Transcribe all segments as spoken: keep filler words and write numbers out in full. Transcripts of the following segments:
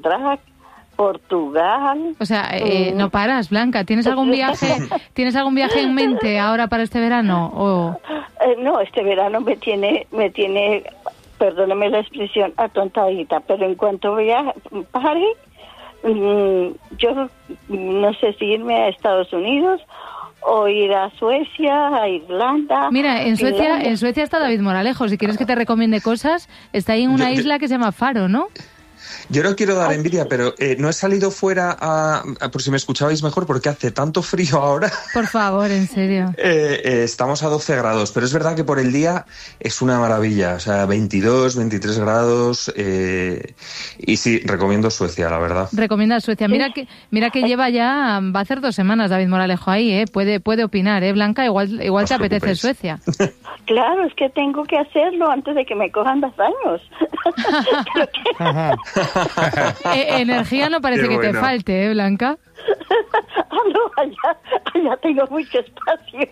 Prag, Portugal. O sea, eh, no paras, Blanca. ¿Tienes algún viaje ¿Tienes algún viaje en mente ahora para este verano? ¿O? Eh, no, este verano me tiene, me tiene, perdóname la expresión, atontadita, pero en cuanto vea pare, mmm, yo no sé si irme a Estados Unidos o ir a Suecia, a Irlanda. Mira, en Suecia, Finlandia. en Suecia está David Moralejo. Si quieres que te recomiende cosas, está ahí en una Yo- isla que se llama Faro, ¿no? Yo no quiero dar envidia, pero eh, no he salido fuera, a, a- por si me escuchabais mejor, porque hace tanto frío ahora. Por favor, en serio. Eh, eh, estamos a doce grados, pero es verdad que por el día es una maravilla, o sea, veintidós, veintitrés grados, eh, y sí, recomiendo Suecia, la verdad. Recomienda Suecia. Mira que mira que lleva ya, va a hacer dos semanas David Moralejo ahí, ¿eh? Puede, puede opinar, ¿eh, Blanca? Igual, igual No te os apetece preocupéis. Suecia. Claro, es que tengo que hacerlo antes de que me cojan los años. Creo que- Eh, energía no parece Qué que te bueno. falte, ¿eh, Blanca? Ah, no, allá, allá tengo mucho espacio.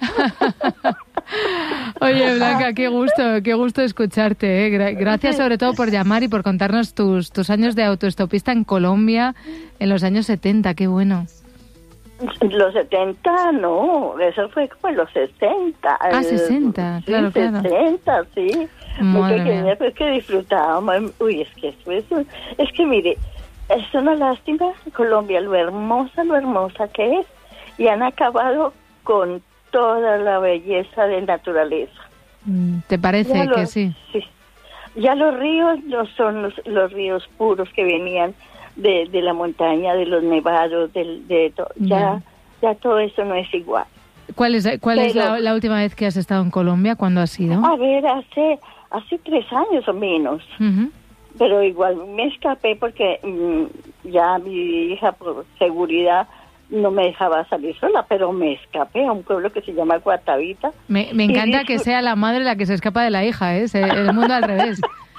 Oye, Blanca, qué gusto, qué gusto escucharte, ¿eh? Gra- Gracias sobre todo por llamar y por contarnos tus, tus años de autoestopista en Colombia en los años setenta, qué bueno. Los setenta, no, eso fue como en los sesenta. Ah, el- sesenta, claro, sí, claro. sesenta, sí. Muy Madre pequeña, mía. pues que disfrutábamos. Uy, es que eso es, un- es que mire, es una lástima Colombia, lo hermosa, lo hermosa que es, y han acabado con toda la belleza de naturaleza. Mm, ¿Te parece Ya que los- sí? Sí. Ya los ríos no son los, los ríos puros que venían de, de la montaña, de los nevados, del, de to- ya, ya todo eso no es igual. ¿Cuál es, cuál es Pero- la, la última vez que has estado en Colombia? ¿Cuándo has ido? A ver, hace hace tres años o menos, Ujú. pero igual me escapé porque mm, ya mi hija por seguridad no me dejaba salir sola, pero me escapé a un pueblo que se llama Guatavita. Me, me Y encanta que disfrut- sea la madre la que se escapa de la hija, ¿eh? Se- el mundo al revés,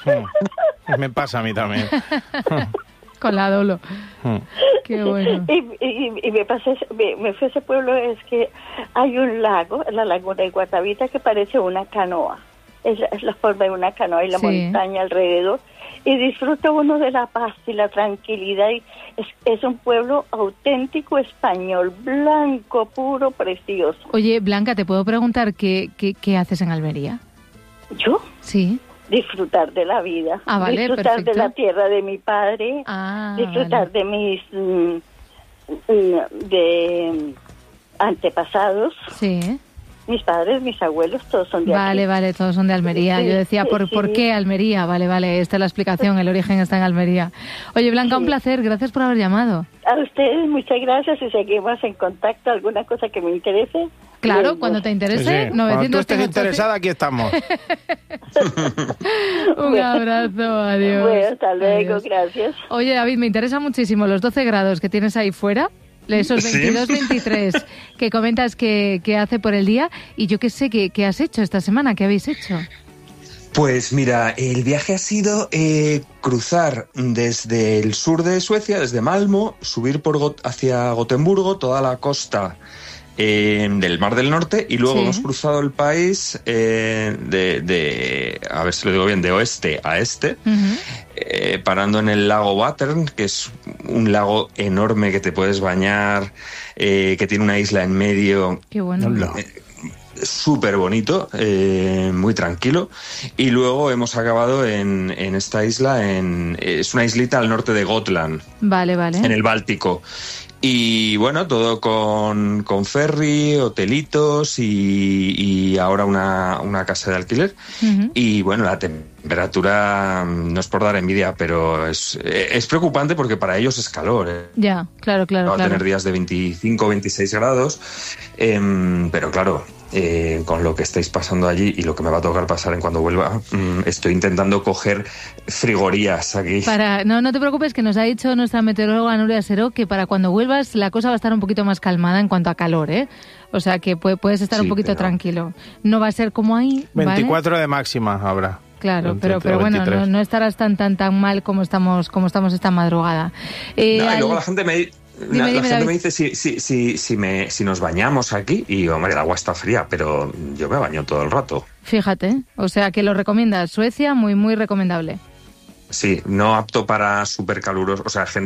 Me pasa a mí también. con la dolo. Qué bueno. Y, y, y me pasé, me, me fui a ese pueblo, es que hay un lago, la laguna de Guatavita, que parece una canoa. Es, la- es la forma de una canoa y la Sí. montaña alrededor. Y disfruta uno de la paz y la tranquilidad. Y es, es un pueblo auténtico español, blanco, puro, precioso. Oye, Blanca, ¿te puedo preguntar qué, qué, qué haces en Almería? Yo Sí. disfrutar de la vida, Ah, vale, disfrutar perfecto. de la tierra de mi padre, Ah, disfrutar vale. de mis mm, mm, de antepasados. Sí. Mis padres, mis abuelos, todos son de Vale, aquí. vale, todos son de Almería. Sí, Yo decía, sí, ¿por, sí. ¿por qué Almería? Vale, vale, esta es la explicación, el origen está en Almería. Oye, Blanca, un Sí. placer, gracias por haber llamado. A ustedes muchas gracias y seguimos en contacto. ¿Alguna cosa que me interese? Claro, les- cuando te Sí, interese, sí. Cuando tú novecientos estés interesada, aquí estamos. Un abrazo, adiós. Bueno, hasta luego, Adiós. gracias. Oye, David, me interesa muchísimo los doce grados que tienes ahí fuera, esos Sí. veintidós, veintitrés que comentas que, que hace por el día. Y yo qué sé, ¿qué, qué has hecho esta semana? ¿Qué habéis hecho? Pues mira, el viaje ha sido eh, cruzar desde el sur de Suecia, desde Malmo, subir por Got- hacia Gotemburgo, toda la costa eh, del Mar del Norte, y luego Sí. hemos cruzado el país eh, de, de, a ver si lo digo bien, de oeste a este, Ujú. eh, parando en el lago Vatern, que es un lago enorme que te puedes bañar, eh, que tiene una isla en medio. Qué bueno. Hola. Súper bonito, eh, muy tranquilo. Y luego hemos acabado en, en esta isla, en, es una islita al norte de Gotland, Vale, vale. en el Báltico. Y bueno, todo con, con ferry, hotelitos y, y ahora una, una casa de alquiler. Ujú. Y bueno, la temperatura, no es por dar envidia, pero es, es preocupante porque para ellos es calor, ¿eh? Ya, claro, claro, Va a claro. tener días de veinticinco, veintiséis grados, em, pero claro, eh, con lo que estáis pasando allí y lo que me va a tocar pasar en cuando vuelva, mm, estoy intentando coger frigorías aquí. Para, no, no te preocupes, que nos ha dicho nuestra meteoróloga Nuria Seró que para cuando vuelvas la cosa va a estar un poquito más calmada en cuanto a calor, ¿eh? O sea que puede- puedes estar Sí, un poquito pero- tranquilo. No va a ser como ahí, ¿vale? veinticuatro de máxima habrá. Claro, Entre- pero, pero bueno, veintitrés. no, no estarás tan tan tan mal como estamos como estamos esta madrugada. Eh, No, y al- luego la gente me, Dime, la, la dime, gente David. me dice si, si, si, si, me, si nos bañamos aquí, y hombre, el agua está fría, pero yo me baño todo el rato. Fíjate, o sea que lo recomiendas. Suecia, muy muy recomendable. Sí, no apto para súper calurosos, o sea, gente